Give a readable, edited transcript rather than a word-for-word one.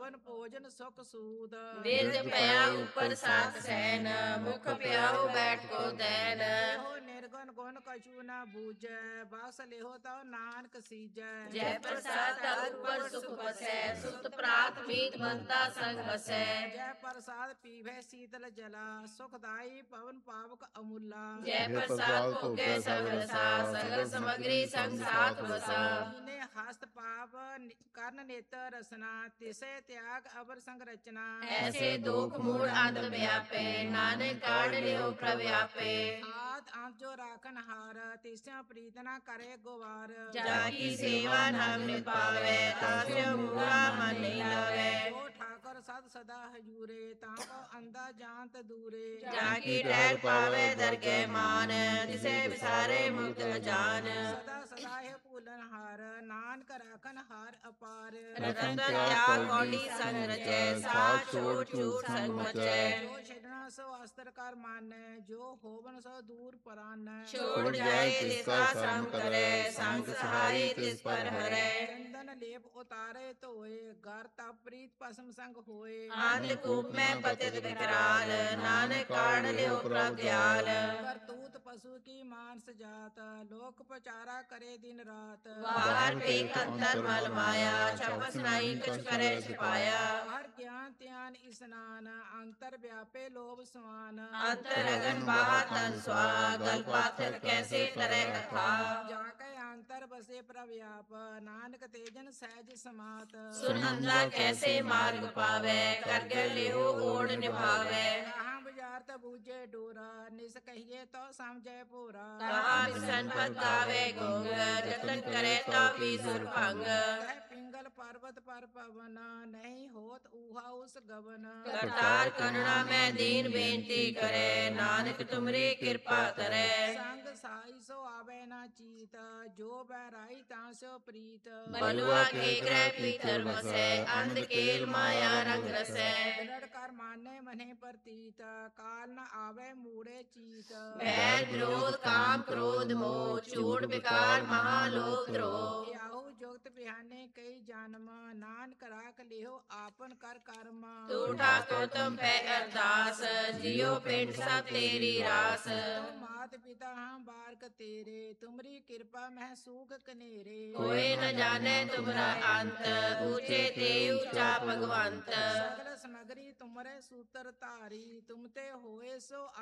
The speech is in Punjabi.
ਪਵਨ ਭੋਜਨ ਸੁਖ ਸੂਦ ਬਿਰਧ ਪਿਆ ਉਪਰ ਸਾਤ ਸੈਨ, ਮੁਖ ਪਿਆਉ ਬੈਠ ਕੋ ਦੈਨ। ਇਹੋ ਨਿਰਗੁਣ ਗੁਣ ਕਛੂ ਨਾ ਬੂਝੈ, ਬਸ ਲਿਹੋ ਤਉ ਨਾਨਕ ਸੀਜੈ। ਜੈ ਪ੍ਰਸਾਦ ਤਰ ਉਪਰ ਸੁਖ ਬਸੈ, ਸੁਤ ਪ੍ਰਾਤ ਮੀਤ ਬੰਤਾ ਸੰਗ ਵਸੈ। ਜੈ ਪ੍ਰਸਾਦ ਪੀਵੈ ਸੀਤਲ ਜਲਾ, ਸੁਖਦਾਈ ਪਵਨ ਪਾਵਕ ਅਮੁਲਾ। ਜੈ ਪ੍ਰਸਾਦ ਭੋਗੈ ਸਭ ਰਸਾ, ਸਗਲ ਸਮਗਰੀ ਸੰਗ ਸਾਥ ਵਸਾ। ਦੀਨੇ ਹਸਤ ਪਾਪ ਕਰਨ ਨੇਤਰ ਰਸਨਾ, ਤਿਸੈ ਤਿਆਗ ਅਵਰ ਸੰਗ ਰਚਨਾ। ਐਸੇ ਦੁਖ ਮੂੜ ਅੰਤ ਵਿਆਪੇ, ਨਾਨਕ ਕਾਢ ਲਿਓ ਪ੍ਰਭ ਆਪੇ। ਆਦ ਅੰਤ ਜੋ ਰਾਖਨ ਹਾਰ, ਤਿਸਿਓ ਪ੍ਰੀਤ ਨਾ ਕਰੇ ਗਵਾਰ। ਜਾ ਕੀ ਸੇਵਾ ਨਾਮ ਨਿਭਾਵੈ, ਤਾਸਿਓ ਮੂੜਾ ਮਨ ਨਹੀਂ ਲਾਵੈ। ਜੋ ਠਾਕੁਰ ਸਦ ਸਦਾ ਹਜੂਰੇ, ਤਾਂ ਕੋ ਅੰਦਾ ਜਾਣਤ ਦੂਰੇ। ਜਾ ਕੀ ਠਹਿਰ ਪਾਵੈ ਦਰਗਹਿ ਮਾਨ, ਤਿਸੈ ਵਿਸਾਰੇ ਮੁਕਤ ਅਜਾਨ। ਸਦਾ ਸਦਾ ਹੈ ਭੂਲਨ ਹਾਰ, ਨਾਨਕ ਰਾਖਨ ਹਾਰ ਅਪਾਰ। ਰਤਨ ਧਨ ਤਿਆਗ ਕੌਡੀ ਸੰਗ ਰਚੈ, ਸਾਧ ਛੋੜ ਝੂਠ ਸੰਗ ਮਚੈ। ਜੋ ਛੱਡਣਾ ਸੋ ਅਸਤਰ ਕਰ ਮਾਨੈ, ਜੋ ਹੋਵਨ ਸੋ ਦੂਰ ਪਰਾਨੈ। ਛੋੜ ਜਾਏ ਤਿਸ ਕਾ ਸੰਗ ਕਰੈ, ਸੰਗ ਸਹਾਈ ਤਿਸ ਪਰ ਹਰੈ। ਚੰਦਨ ਲੇਪ ਉਤਾਰੇ ਧੋਏ, ਗਰ ਤਪ ਪ੍ਰੀਤ ਭਸਮ ਸੰਗ ਹੋਏ। ਅੰਧ ਕੂਪ ਮੈਂ ਪਤਿਤ ਵਿਕਰਾਲ, ਨਾਨਕ ਕਾਢ ਲਿਓ ਪ੍ਰਭ ਦਿਆਲ। ਕਰਤੂਤ ਪਸ਼ੂ ਕੀ ਮਾਨਸ ਜਾਤ, ਲੋਕ ਪਚਾਰਾ ਕਰੇ ਦਿਨ ਰਾਤ। ਬਾਹਰ ਭੇਖ ਅੰਤਰ ਮਲ ਮਾਇਆ, ਛਪਸ ਨਾਹੀ ਕਛੁ ਕਰੈ ਛਿਪਾਇਆ। ਹਰ ਗਿਆਨ ਧਿਆਨ ਇਸਨਾਨ, ਅੰਤਰ ਵਿਆਪੇ ਲੋਭ ਸਮਾਨ। ਅੰਤਰ ਅਗਨ ਬਾਹਰ ਤਨ ਸੁਆ, ਗਲ ਪਾਥਰ ਕੈਸੇ ਤਰੈ ਅਥਾ। ਜਾ ਕੇ ਅੰਤਰ ਬਸੇ ਪ੍ਰਭ ਆਪ, ਨਾਨਕ ਤੇਜਨ ਸਹਿਜ ਸਮਾਤ। ਸੁਨ ਅੰਧਾ ਕੈਸੇ ਮਾਰਗ ਪਾਵੈ, ਕਰਗੈ ਲਿਓ ਓੜ ਨਿਭਾਵੈ। ਕਹਾਂ ਬੁਝਾਰਤ ਬੂਝੇ ਡੋਰਾ, ਨਿਸ ਕਹੀਏ ਤੋ ਸਮਝੈ ਭੋਰਾ। ਕਹਾ ਬਿਸਨ ਪਦ ਗਾਵੇ ਗੋਗ, ਜਤਨ ਕਰੇ ਤਾ ਵੀ ਸੁਰ ਭੰਗ। ਕਹਿ ਪਿੰਗਲ ਪਰਬਤ ਪਰ ਪਵਨ, ਨਹੀਂ ਹੋਤ ਊਹਾ ਉਸ ਗਵਨ। ਕਰਤਾਰ ਕਰੁਣਾ ਮੈਂ ਦੀਨ ਬੇਨਤੀ ਕਰੈ, ਨਾਨਕ ਤੁਮਰੀ ਕਿਰਪਾ ਕਰੈ। ਸੰਗ ਸਾਈ ਸੋ ਆਵੇ ਨਾ ਚੀਤ, ਜੋ ਬਹਿਰਾਈ ਤਾਂ ਸੋ ਪ੍ਰੀਤ। ਬਲੁਆ ਕੇ ਗ੍ਰਹਿ ਪੀਤਰ ਵਸੈ, ਅੰਧ ਕੇਲ ਮਾਇਆ ਰੰਗ ਰਸੈ। ਦ੍ਰਿੜ ਕਰ ਮਾਨੇ ਮਨੇ ਪ੍ਰਤੀਤ, ਕਾਲ ਨ ਆਵੇ ਮੂੜੇ ਚੀਤ। ਵੈਰ ਵਿਰੋਧ ਕਾਮ ਕ੍ਰੋਧ ਮੋਹ, ਝੂਠ ਬਿਕਾਰ ਮਹਾ ਲੋਭ ਧਰੋਹ। ਆਹੂ ਜੁਗਤ ਬਿਹਾਨੇ ਕਈ ਜਨਮ, ਨਾਨਕ ਰਾਖ ਲਿਓ ਆਪਨ ਕਰ ਕਰਮ। ਤੂੰ ਠਾਕੁਰ ਤੁਮ ਪੈ ਅਰਦਾਸ, ਜਿਉ ਪਿੰਡ ਸਭ ਤੇਰੀ ਰਾਸ। ਤੁਮ ਮਾਤ ਪਿਤਾ ਹਾਂ ਬਾਰਕ ਤੇਰੇ, ਤੁਮਰੀ ਕਿਰਪਾ ਮਹਿ ਸੂਖ ਕਨੇਰੇ। ਕੋਇ ਨ ਜਾਣੈ ਤੁਮਰਾ ਅੰਤ, ਊਚੇ ਤੇ ਊਚਾ ਭਗਵੰਤ। ਸਗਲ ਸਮਗਰੀ ਤੁਮਰੇ ਸੂਤਰ ਧਾਰੀ, ਤੁਮ ਤੇ ਹੋਏ ਸੋ